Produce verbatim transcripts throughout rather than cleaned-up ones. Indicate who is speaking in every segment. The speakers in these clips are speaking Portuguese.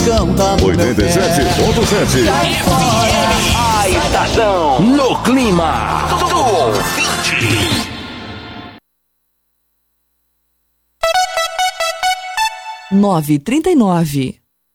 Speaker 1: canta no
Speaker 2: oitenta e sete ponto sete.
Speaker 3: A estação no clima do ouvinte.
Speaker 4: nove e trinta e nove.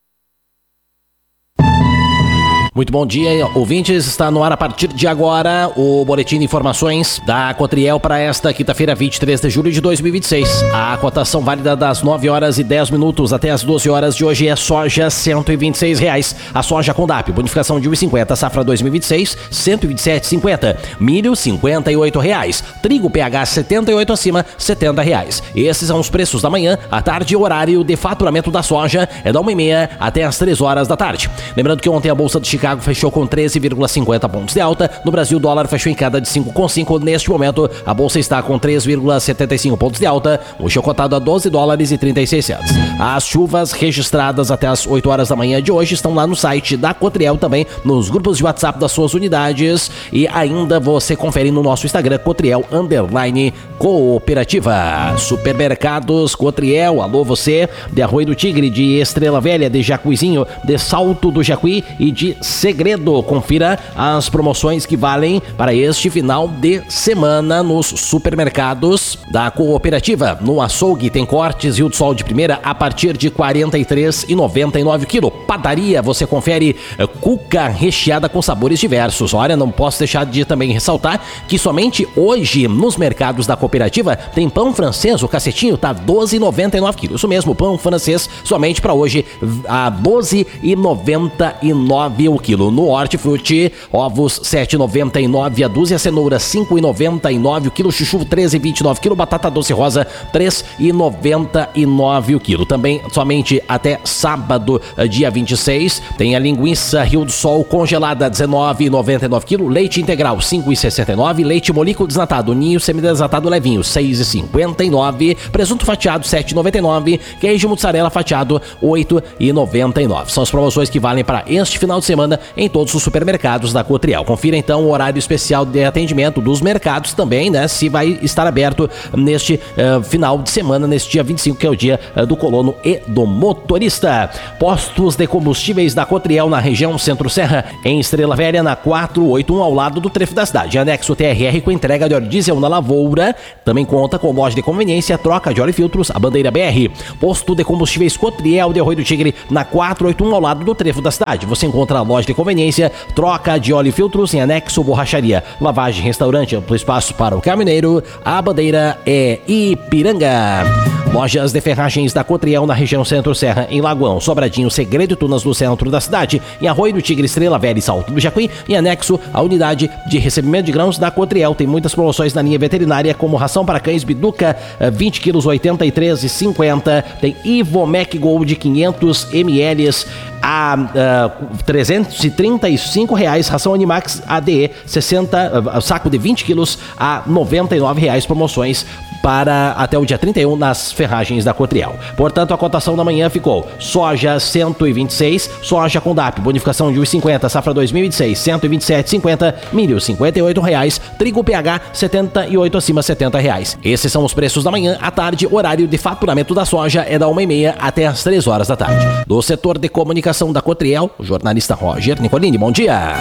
Speaker 5: Muito bom dia, ouvintes. Está no ar a partir de agora o boletim de informações da Cotriel para esta quinta-feira, vinte e três de julho de dois mil e vinte e seis. A cotação válida das nove horas e dez minutos até as doze horas de hoje é soja cento e vinte e seis reais. A soja com D A P, bonificação de um e cinquenta, safra dois mil e vinte e seis, cento e vinte e sete reais e cinquenta centavos. Milho, cinquenta e oito reais. Trigo P H setenta e oito acima, setenta reais. Esses são os preços da manhã. À tarde, horário de faturamento da soja é da uma e meia até as três horas da tarde. Lembrando que ontem a Bolsa de Chicago Chicago fechou com treze vírgula cinquenta pontos de alta. No Brasil, o dólar fechou em queda de cinco vírgula cinco. Neste momento, a bolsa está com três vírgula setenta e cinco pontos de alta. O show cotado a doze dólares e trinta e seis centavos. As chuvas registradas até as oito horas da manhã de hoje estão lá no site da Cotriel, também nos grupos de WhatsApp das suas unidades, e ainda você confere no nosso Instagram, Cotriel Underline Cooperativa. Supermercados Cotriel, alô você, de Arroio do Tigre, de Estrela Velha, de Jacuizinho, de Salto do Jacuí e de Segredo. Confira as promoções que valem para este final de semana nos supermercados da Cooperativa. No açougue tem cortes Rio do Sol de primeira a partir de quarenta e três reais e noventa e nove centavos quilo. Padaria, você confere uh, cuca recheada com sabores diversos. Olha, não posso deixar de também ressaltar que somente hoje nos mercados da Cooperativa tem pão francês, o cacetinho tá doze reais e noventa e nove centavos quilo. Isso mesmo, pão francês somente para hoje a doze reais e noventa e nove centavos o quilo. No hortifruti, ovos sete reais e noventa e nove centavos a dúzia, cenoura cinco reais e noventa e nove centavos o quilo, chuchu treze reais e vinte e nove centavos quilo, batata doce rosa três reais e noventa e nove centavos o quilo. Também somente até sábado, dia vinte e seis, tem a linguiça Rio do Sol congelada dezenove reais e noventa e nove centavos quilo, leite integral cinco reais e sessenta e nove centavos, leite molico desnatado, ninho semidesnatado levinho seis reais e cinquenta e nove centavos, presunto fatiado sete reais e noventa e nove centavos, queijo mussarela fatiado oito reais e noventa e nove centavos. São as promoções que valem para este final de semana em todos os supermercados da Cotriel. Confira então o horário especial de atendimento dos mercados também, né? Se vai estar aberto neste uh, final de semana, neste dia vinte e cinco, que é o dia uh, do colono e do motorista. Postos de combustíveis da Cotriel na região Centro-Serra, em Estrela Velha, na quatrocentos e oitenta e um, ao lado do trevo da cidade. Anexo T R R com entrega de óleo diesel na Lavoura. Também conta com loja de conveniência, troca de óleo e filtros, a bandeira B R. Posto de combustíveis Cotriel de Arroio do Tigre, na quatrocentos e oitenta e um, ao lado do trevo da cidade. Você encontra a loja de conveniência, troca de óleo e filtros, em anexo borracharia, lavagem, restaurante, amplo espaço para o caminhoneiro. A bandeira é Ipiranga. Lojas de ferragens da Cotriel na região Centro-Serra, em Lagoão, Sobradinho, Segredo e Tunas no centro da cidade, em Arroio do Tigre, Estrela Velha e Salto do Jacuí, em anexo a unidade de recebimento de grãos da Cotriel. Tem muitas promoções na linha veterinária, como ração para cães Biduca, vinte quilos, oitenta e três reais e cinquenta centavos. Tem Ivomec Gold quinhentos mililitros a uh, trezentos e trinta e cinco reais, ração Animax A D E sessenta, uh, saco de vinte quilos a noventa e nove reais, promoções para até o dia trinta e um nas ferragens da Cotriel. Portanto, a cotação da manhã ficou: soja cento e vinte e seis, soja com D A P, bonificação de um e cinquenta, safra dois mil e vinte e seis, cento e vinte e sete reais e cinquenta centavos, milho cinquenta e oito reais, trigo P H setenta e oito acima, setenta reais. Esses são os preços da manhã. À tarde, horário de faturamento da soja é da uma e meia até as três horas da tarde. Do setor de comunicação da Cotriel, o jornalista Roger Nicolini. Bom dia!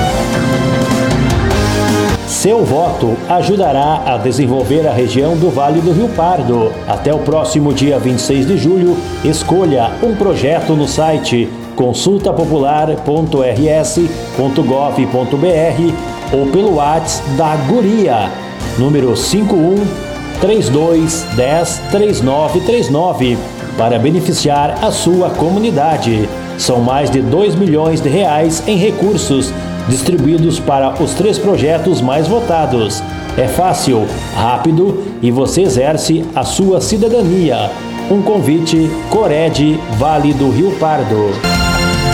Speaker 6: Seu voto ajudará a desenvolver a região do Vale do Rio Pardo. Até o próximo dia vinte e seis de julho, escolha um projeto no site consulta popular ponto r s ponto gov ponto b r ou pelo WhatsApp da Guria, número cinco um três dois um zero três nove três nove, para beneficiar a sua comunidade. São mais de dois milhões de reais em recursos distribuídos para os três projetos mais votados. É fácil, rápido e você exerce a sua cidadania. Um convite, Cored, Vale do Rio Pardo.